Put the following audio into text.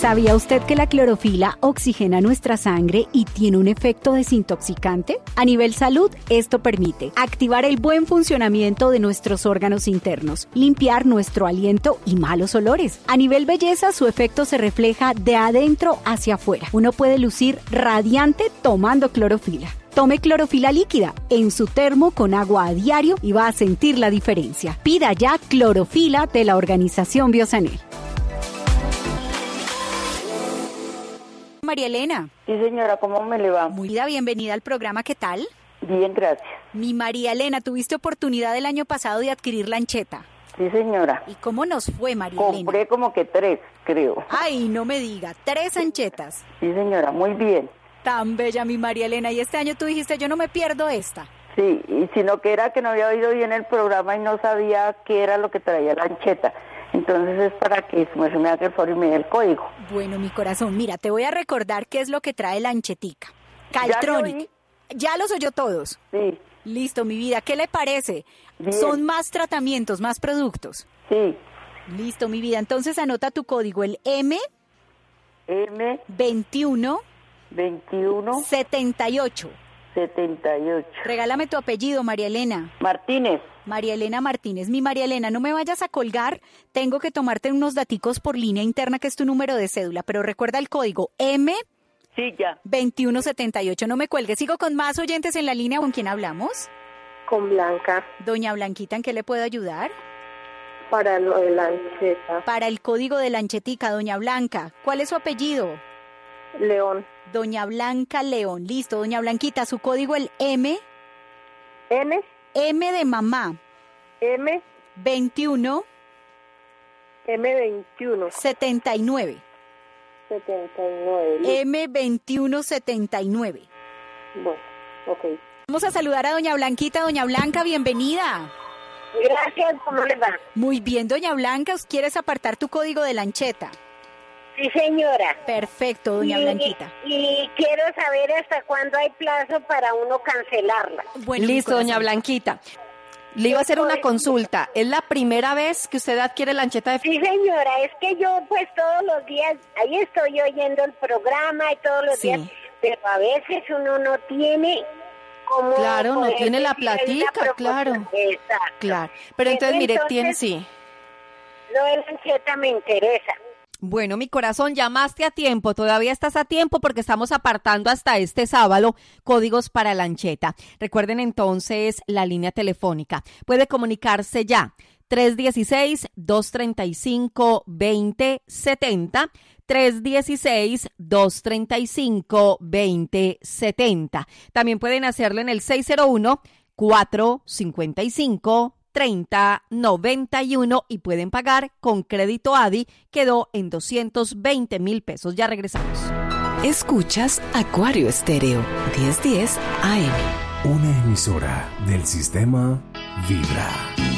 ¿Sabía usted que la clorofila oxigena nuestra sangre y tiene un efecto desintoxicante? A nivel salud, esto permite activar el buen funcionamiento de nuestros órganos internos, limpiar nuestro aliento y malos olores. A nivel belleza, su efecto se refleja de adentro hacia afuera. Uno puede lucir radiante tomando clorofila. Tome clorofila líquida en su termo con agua a diario y va a sentir la diferencia. Pida ya clorofila de la organización Biosanel. María Elena. Sí, señora, ¿cómo me le va? Muy bien, bienvenida al programa, ¿qué tal? Bien, gracias. Mi María Elena, ¿tuviste oportunidad el año pasado de adquirir la ancheta? Sí, señora. ¿Y cómo nos fue, María Elena? Compré como que 3, creo. Ay, no me diga, 3 anchetas. Sí, señora, muy bien. Tan bella, mi María Elena. Y este año tú dijiste, yo no me pierdo esta. Sí, y sino que era que no había oído bien el programa y no sabía qué era lo que traía la ancheta. Entonces es para que se me haga el favor y me dé el código. Bueno, mi corazón, mira, te voy a recordar qué es lo que trae la anchetica. Caltronic. ¿Ya los oyó todos? Sí. Listo, mi vida. ¿Qué le parece? Bien. Son más tratamientos, más productos. Sí. Listo, mi vida. Entonces anota tu código, el M21 78. Regálame tu apellido, María Elena. Martínez. María Elena Martínez. Mi María Elena, no me vayas a colgar. Tengo que tomarte unos daticos por línea interna, que es tu número de cédula. Pero recuerda el código Sí, ya. 2178. No me cuelgues. Sigo con más oyentes en la línea. ¿Con quién hablamos? Con Blanca. Doña Blanquita, ¿en qué le puedo ayudar? Para lo de la ancheta. Para el código de la anchetica, doña Blanca. ¿Cuál es su apellido? León. Doña Blanca León. Listo, doña Blanquita, su código el M de mamá. 21 79. 79. M2179. Bueno, ok. Vamos a saludar a doña Blanquita. Doña Blanca, bienvenida. Gracias, ¿cómo le va? Muy bien, doña Blanca, ¿quieres apartar tu código de la ancheta? Sí, señora. Perfecto, doña Blanquita. Y quiero saber hasta cuándo hay plazo para uno cancelarla. Bueno, listo, doña Blanquita. Le iba a hacer una consulta. ¿Es la primera vez que usted adquiere la ancheta de... Sí, señora, es que yo pues todos los días, ahí estoy oyendo el programa y todos los días, pero a veces uno no tiene como... Claro, no tiene la platica, claro. Exacto. Claro, pero entonces mire, tiene, sí. Lo de la ancheta me interesa. Bueno, mi corazón, llamaste a tiempo, todavía estás a tiempo porque estamos apartando hasta este sábado códigos para la ancheta. Recuerden entonces la línea telefónica. Puede comunicarse ya, 316-235-2070, 316-235-2070. También pueden hacerlo en el 601-455-3091 y pueden pagar con crédito ADI, quedó en 220 pesos. Ya regresamos. Escuchas Acuario Estéreo, 1010 AM. Una emisora del sistema Vibra.